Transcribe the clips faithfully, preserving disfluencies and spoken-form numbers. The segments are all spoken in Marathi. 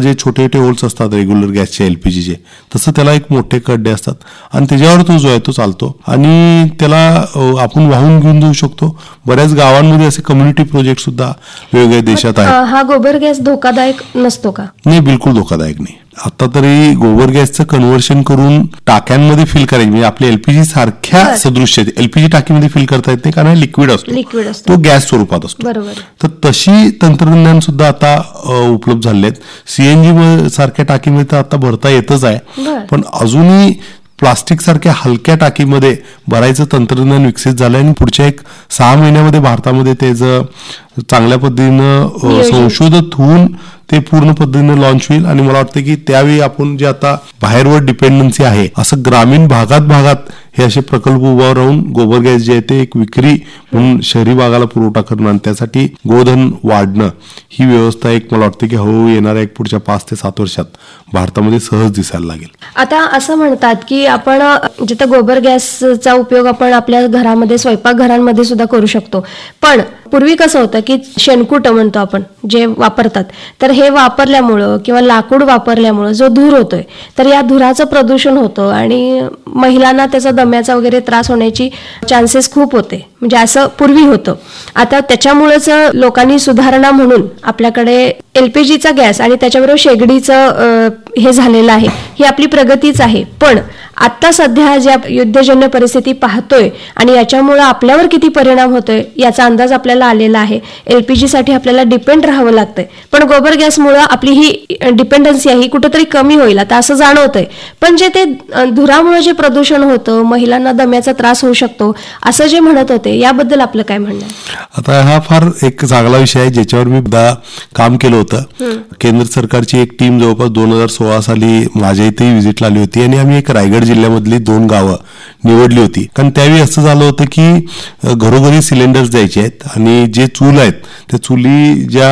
जे छोटे छोटे होल्स असतात रेग्युलर गॅसचे एलपीजीचे, तसं त्याला एक मोठे खड्डे असतात आणि त्याच्यावर तो जो आहे तो चालतो आणि त्याला आपण वाहून घेऊन जाऊ शकतो. बऱ्याच गावांमध्ये असे कम्युनिटी प्रोजेक्ट सुद्धा वेगवेगळ्या देशात आहेत. हा गोबर गॅस धोकादायक नसतो का? नाही, बिलकुल धोकादायक नाही. आता तरी गोबर गॅसचं कन्व्हर्शन करून टाक्यांमध्ये फिल करायची, म्हणजे आपल्या एलपीजी सारख्या सदृश्य एलपीजी टाकीमध्ये फिल करता येत नाही, कारण लिक्विड असतो, लिक्विड असतो, तो गॅस स्वरूपात असतो. बरोबर. तर तशी तंत्रज्ञान सुद्धा आता उपलब्ध झाले आहेत. सीएनजी सारख्या टाकीमध्ये तर आता भरता येतच आहे, पण अजूनही प्लास्टिक सारख्या हलक्या टाकीमध्ये भरायचं तंत्रज्ञान विकसित झालंय आणि पुढच्या एक सहा महिन्यामध्ये भारतामध्ये त्याचं चांगल्या पद्धतीनं संशोधित होऊन ते पूर्ण पद्धतीने लॉन्च होईल. आणि मला वाटतं की त्यावेळी आपण जे आता बाहेरवर डिपेंडन्सी आहे, असं ग्रामीण भागात भागात हे असे प्रकल्प उभा राहून गोबर गॅस जे आहे ते एक विक्री म्हणून शहरी भागाला पुरवठा करणं आणि त्यासाठी गोधन वाढणं, ही व्यवस्था एक मला वाटतं की हळूहळू येणाऱ्या एक पुढच्या पाच ते सात वर्षात भारतामध्ये सहज दिसायला लागेल. आता असं म्हणतात की आपण जिथं गोबर गॅसचा उपयोग आपण आपल्या घरामध्ये स्वयंपाकघरांमध्ये सुद्धा करू शकतो, पण पूर्वी कसं होतं की शेणकुट म्हणतो आपण जे वापरतात, तर हे वापरल्यामुळं किंवा लाकूड वापरल्यामुळं जो धूर होतोय, तर या धुराचं प्रदूषण होतं आणि महिलांना त्याचा दम्याचा वगैरे त्रास होण्याची चान्सेस खूप होते, म्हणजे असं पूर्वी होतं. आता त्याच्यामुळेच लोकांनी सुधारणा म्हणून आपल्याकडे एलपीजीचा गॅस आणि त्याच्याबरोबर शेगडीचं हे झालेलं आहे, ही आपली प्रगतीच आहे. पण आता सध्या ज्या युद्धजन्य परिस्थिती पाहतोय आणि याच्यामुळे आपल्यावर किती परिणाम होतोय याचा अंदाज आपल्याला आलेला आहे. एलपीजी साठी आपल्याला डिपेंड राहावं लागतंय, पण गोबर गॅसमुळे आपली ही डिपेंडन्सी आहे ही कुठेतरी कमी होईल आता असं जाणवतंय. पण जे ते धुरामुळे जे प्रदूषण होतं, महिलांना दम्याचा त्रास होऊ शकतो असं जे म्हणत होते, याबद्दल आपलं काय म्हणणं आहे? आता हा फार एक चांगला विषय आहे ज्याच्यावर मी काम केलं होतं. केंद्र सरकारची एक टीम जवळपास दोन हजार सोळा साली माझ्या इथेही व्हिजिटला आली होती आणि आम्ही एक रायगड जिल्ह्यामधली दोन गावं निवडली होती. कारण त्यावेळी असं झालं होतं की घरोघरी सिलेंडर्स द्यायचे आहेत आणि जे चूल आहेत त्या चुली ज्या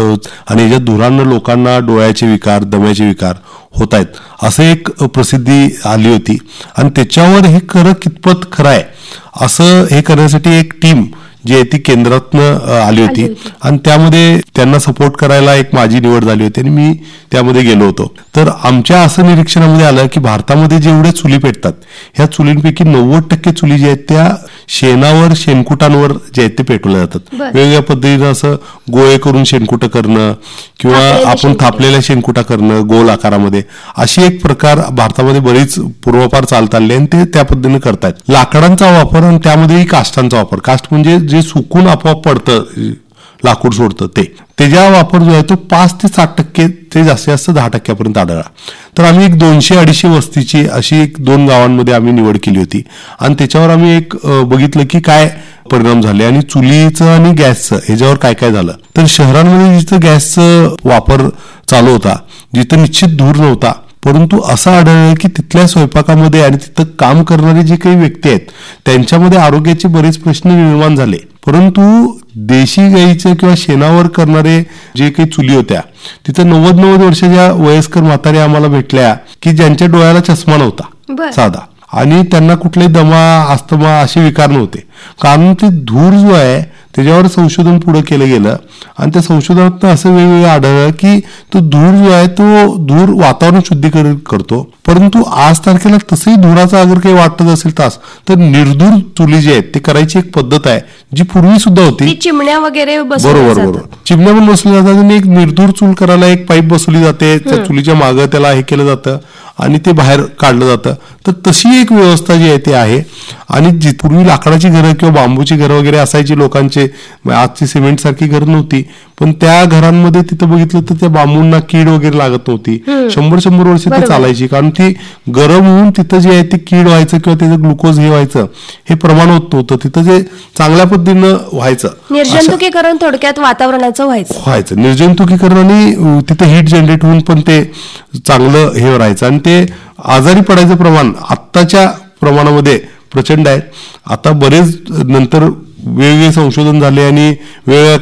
आणि ज्या धुरानं लोकांना डोळ्याचे विकार, दम्याचे विकार होत आहेत असं एक प्रसिद्धी आली होती. आणि त्याच्यावर हे खरं कितपत खरं आहे असं हे करण्यासाठी एक टीम जी आहे ती केंद्रातनं आली होती आणि त्यामध्ये त्यांना सपोर्ट करायला एक माझी निवड झाली होती आणि मी त्यामध्ये गेलो होतो. तर आमच्या असं निरीक्षणामध्ये आलं की भारतामध्ये जेवढे चुली पेटतात ह्या चुलींपैकी नव्वद टक्के चुली जे आहेत त्या शेणावर, शेणकुटांवर जे आहेत ते पेटवल्या जातात. वेगवेगळ्या पद्धतीनं असं गोळे करून शेणकुटं करणं किंवा आपण थापलेल्या शेणकुटा करणं गोल आकारामध्ये, अशी एक प्रकार भारतामध्ये बरीच पूर्वपार चालत आले आणि ते त्या पद्धतीने करतायत. लाकडांचा वापर आणि त्यामध्येही काष्टांचा वापर, काष्ट म्हणजे जे सुकून आपोआप पडतं, लाकूड सोडतं ते, त्याचा वापर जो आहे तो पाच ते सात टक्के ते जास्तीत जास्त दहा टक्क्यापर्यंत आढळला. तर आम्ही एक दोनशे अडीचशे वस्तीची अशी एक दोन गावांमध्ये आम्ही निवड केली होती आणि त्याच्यावर आम्ही एक बघितलं की काय परिणाम झाले आणि चुलीचं आणि गॅसचं ह्याच्यावर काय काय झालं. तर शहरांमध्ये जिथं गॅसचा वापर चालू होता, जिथं निश्चित धूर नव्हता, परंतु असं आढळलं की तिथल्या स्वयंपाकामध्ये आणि तिथं काम करणारे जे काही व्यक्ती आहेत त्यांच्यामध्ये आरोग्याचे बरेच प्रश्न निर्माण झाले. परंतु देशी गाईचं किंवा शेणावर करणारे जे काही चुली होत्या तिथं नव्वद नव्वद वर्षाच्या वयस्कर म्हाताऱ्या आम्हाला भेटल्या की ज्यांच्या डोळ्याला चष्मा नव्हता साधा आणि त्यांना कुठलेही दमा, अस्थमा असे विकार नव्हते. कारण ते धूर जो आहे त्याच्यावर संशोधन पुढे केलं गेलं आणि त्या संशोधनात असं वेगवेगळं आढळलं की तो धूर जो आहे तो धूर वातावरण शुद्धीकरण करतो. परंतु आज तारखेला तसंही धुराचा अगर काही वाटत असेल तास तर निर्धूर चुली जी आहेत ते करायची एक पद्धत आहे जी पूर्वी सुद्धा होती. चिमण्या वगैरे बरोबर बरोबर चिमण्या पण बसवल्या जातात आणि एक निर्धूर चूल करायला एक पाईप बसवली जाते, त्या चुलीच्या मागं त्याला हे केलं जातं आणि ते बाहेर काढलं जातं. तर तशी एक व्यवस्था जी आहे ती आहे. आणि जी पूर्वी लाकडाची घरं किंवा बांबूची घरं वगैरे असायची लोकांचे, आजची सिमेंट सारखी घरं नव्हती, पण त्या घरांमध्ये तिथं बघितलं तर त्या बांबूंना कीड वगैरे लागत नव्हती. शंभर शंभर वर्ष ती चालायची कारण ती गरम होऊन तिथं जे आहे ते कीड व्हायचं किंवा त्याचं ग्लुकोज हे व्हायचं हे प्रमाण होत नव्हतं. तिथं जे चांगल्या पद्धतीनं व्हायचं, निर्जंतुकीकरण थोडक्यात वातावरणाचं व्हायचं व्हायचं निर्जंतुकीकरण आणि तिथं हीट जनरेट होऊन पण ते चांगलं हे राहायचं आणि ते आजारी पडायचं प्रमाण आत्ताच्या प्रमाणामध्ये प्रचंड आहे. आता बरेच नंतर वेगवेगळे संशोधन झाले आणि वेगवेगळ्या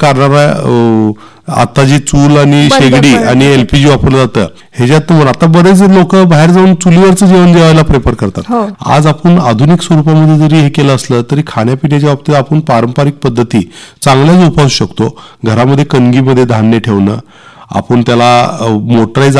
कारणाला आता जी चूल आणि शेगडी आणि एलपीजी वापरलं जातं ह्याच्यात आता बरेच लोक बाहेर जाऊन चुलीवरचं जेवण जेवायला प्रेफर करतात. आज आपण आधुनिक स्वरूपामध्ये जरी हे केलं असलं तरी खाण्यापिण्याच्या बाबतीत आपण पारंपरिक पद्धती चांगल्या जोपासू शकतो. घरामध्ये कणगीमध्ये धान्य ठेवणं, आपण त्याला मोटराईज